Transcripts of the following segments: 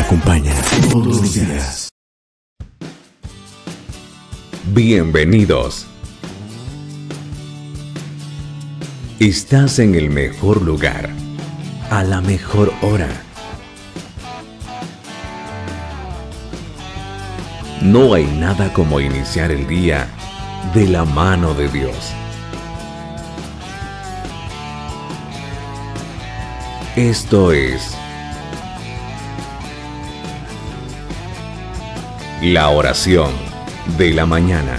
acompaña todos los días. Bienvenidos. Estás en el mejor lugar, a la mejor hora. No hay nada como iniciar el día de la mano de Dios. Esto es la oración de la mañana.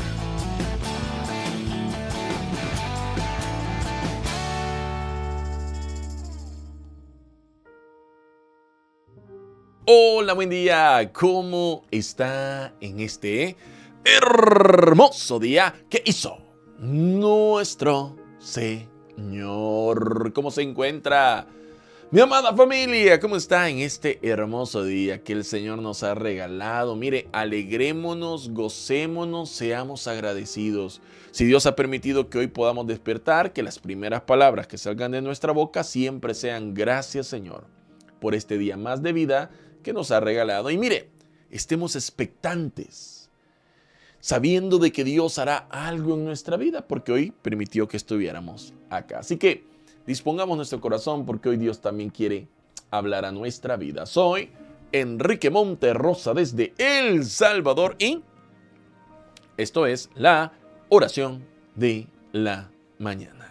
Hola, buen día. ¿Cómo está en este hermoso día que hizo nuestro Señor? ¿Cómo se encuentra mi amada familia? ¿Cómo está en este hermoso día que el Señor nos ha regalado? Mire, alegrémonos, gocémonos, seamos agradecidos. Si Dios ha permitido que hoy podamos despertar, que las primeras palabras que salgan de nuestra boca siempre sean gracias, Señor, por este día más de vida que nos ha regalado. Y mire, estemos expectantes, sabiendo de que Dios hará algo en nuestra vida, porque hoy permitió que estuviéramos acá. Así que dispongamos nuestro corazón, porque hoy Dios también quiere hablar a nuestra vida. Soy Enrique Monterrosa desde El Salvador y esto es la oración de la mañana.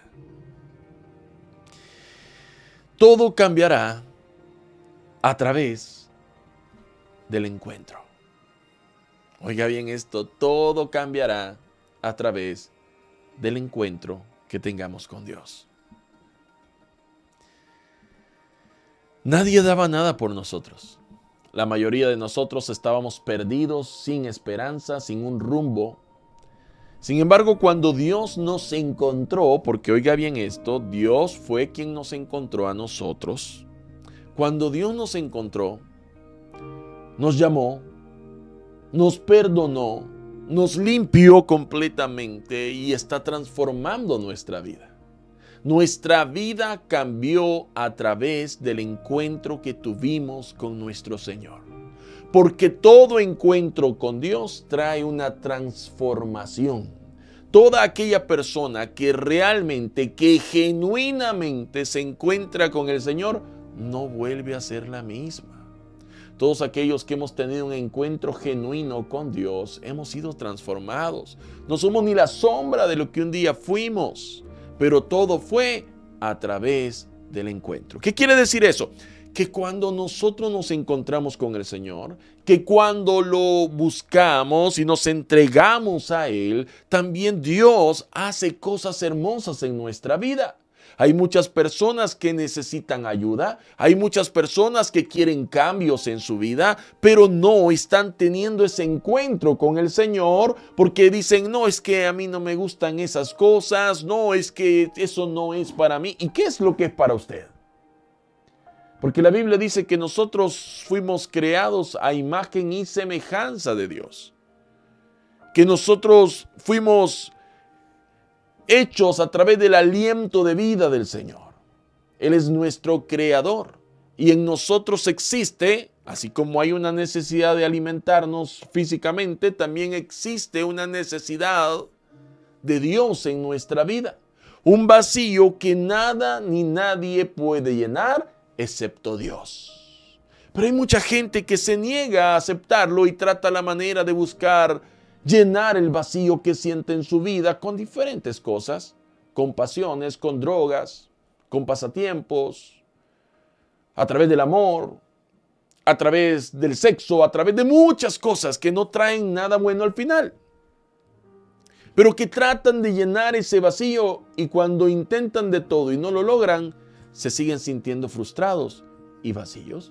Todo cambiará a través del encuentro. Oiga bien esto, todo cambiará a través del encuentro que tengamos con Dios. Nadie daba nada por nosotros. La mayoría de nosotros estábamos perdidos, sin esperanza, sin un rumbo. Sin embargo, cuando Dios nos encontró, porque oiga bien esto, Dios fue quien nos encontró a nosotros. Cuando Dios nos encontró, nos llamó, nos perdonó, nos limpió completamente y está transformando nuestra vida. Nuestra vida cambió a través del encuentro que tuvimos con nuestro Señor. Porque todo encuentro con Dios trae una transformación. Toda aquella persona que realmente, que genuinamente se encuentra con el Señor, no vuelve a ser la misma. Todos aquellos que hemos tenido un encuentro genuino con Dios, hemos sido transformados. No somos ni la sombra de lo que un día fuimos, pero todo fue a través del encuentro. ¿Qué quiere decir eso? Que cuando nosotros nos encontramos con el Señor, que cuando lo buscamos y nos entregamos a Él, también Dios hace cosas hermosas en nuestra vida. Hay muchas personas que necesitan ayuda, hay muchas personas que quieren cambios en su vida, pero no están teniendo ese encuentro con el Señor porque dicen, no, es que a mí no me gustan esas cosas, no, es que eso no es para mí. ¿Y qué es lo que es para usted? Porque la Biblia dice que nosotros fuimos creados a imagen y semejanza de Dios, que nosotros fuimos hechos a través del aliento de vida del Señor. Él es nuestro creador y en nosotros existe, así como hay una necesidad de alimentarnos físicamente, también existe una necesidad de Dios en nuestra vida. Un vacío que nada ni nadie puede llenar excepto Dios. Pero hay mucha gente que se niega a aceptarlo y trata la manera de buscar llenar el vacío que siente en su vida con diferentes cosas, con pasiones, con drogas, con pasatiempos, a través del amor, a través del sexo, a través de muchas cosas que no traen nada bueno al final, pero que tratan de llenar ese vacío y cuando intentan de todo y no lo logran, se siguen sintiendo frustrados y vacíos.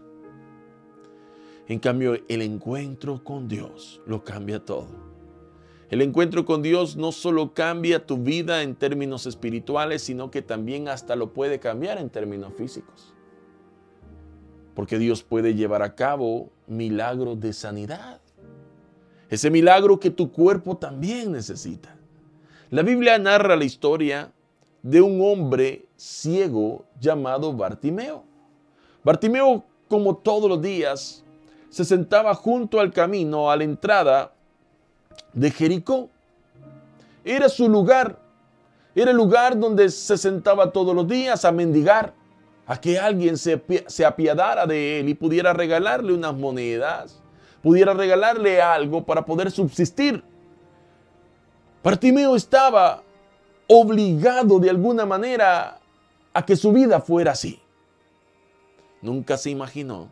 En cambio, el encuentro con Dios lo cambia todo. El encuentro con Dios no solo cambia tu vida en términos espirituales, sino que también hasta lo puede cambiar en términos físicos. Porque Dios puede llevar a cabo milagros de sanidad. Ese milagro que tu cuerpo también necesita. La Biblia narra la historia de un hombre ciego llamado Bartimeo. Bartimeo, como todos los días, se sentaba junto al camino a la entrada de Jericó. Era su lugar. Era el lugar donde se sentaba todos los días a mendigar, a que alguien se apiadara de él y pudiera regalarle unas monedas, pudiera regalarle algo para poder subsistir. Bartimeo estaba obligado de alguna manera a que su vida fuera así. Nunca se imaginó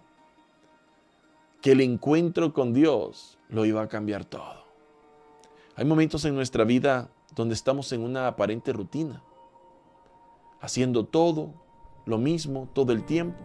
que el encuentro con Dios lo iba a cambiar todo. Hay momentos en nuestra vida donde estamos en una aparente rutina, haciendo todo lo mismo todo el tiempo,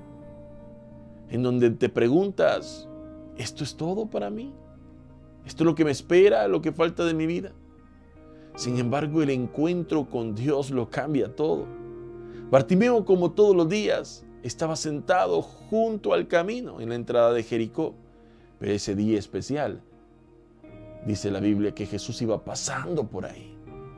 en donde te preguntas, ¿esto es todo para mí? ¿Esto es lo que me espera, lo que falta de mi vida? Sin embargo, el encuentro con Dios lo cambia todo. Bartimeo, como todos los días, estaba sentado junto al camino en la entrada de Jericó, pero ese día especial, dice la Biblia que Jesús iba pasando por ahí.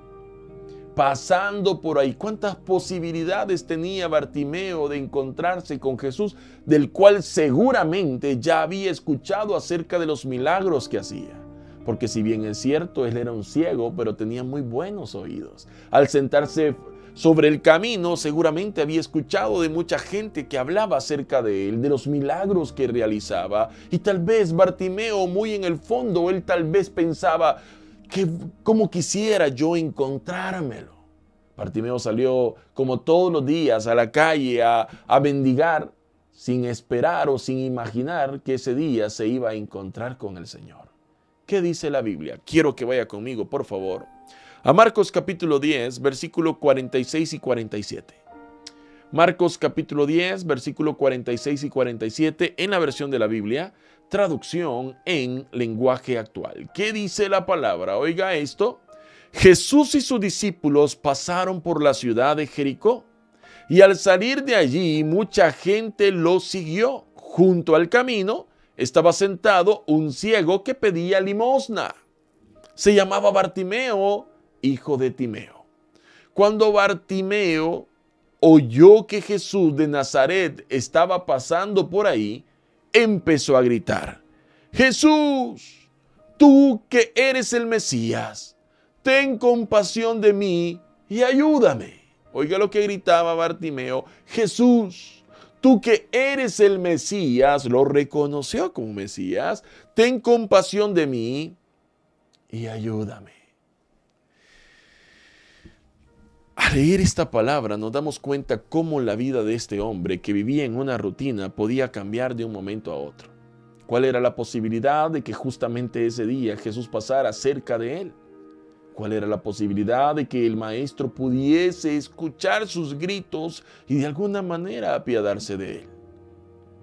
Pasando por ahí. ¿Cuántas posibilidades tenía Bartimeo de encontrarse con Jesús, del cual seguramente ya había escuchado acerca de los milagros que hacía? Porque si bien es cierto, él era un ciego, pero tenía muy buenos oídos. Al sentarse sobre el camino, seguramente había escuchado de mucha gente que hablaba acerca de él, de los milagros que realizaba. Y tal vez Bartimeo, muy en el fondo, él tal vez pensaba que cómo quisiera yo encontrármelo. Bartimeo salió como todos los días a la calle a mendigar, sin esperar o sin imaginar que ese día se iba a encontrar con el Señor. ¿Qué dice la Biblia? Quiero que vaya conmigo, por favor, a Marcos capítulo 10, versículo 46 y 47. Marcos capítulo 10, versículo 46 y 47 en la versión de la Biblia, traducción en lenguaje actual. ¿Qué dice la palabra? Oiga esto. Jesús y sus discípulos pasaron por la ciudad de Jericó, y al salir de allí mucha gente los siguió. Junto al camino estaba sentado un ciego que pedía limosna. Se llamaba Bartimeo, hijo de Timeo. Cuando Bartimeo oyó que Jesús de Nazaret estaba pasando por ahí, empezó a gritar: Jesús, tú que eres el Mesías, ten compasión de mí y ayúdame. Oiga lo que gritaba Bartimeo: Jesús, tú que eres el Mesías, lo reconoció como Mesías, ten compasión de mí y ayúdame. Al leer esta palabra nos damos cuenta cómo la vida de este hombre que vivía en una rutina podía cambiar de un momento a otro. ¿Cuál era la posibilidad de que justamente ese día Jesús pasara cerca de él? ¿Cuál era la posibilidad de que el maestro pudiese escuchar sus gritos y de alguna manera apiadarse de él?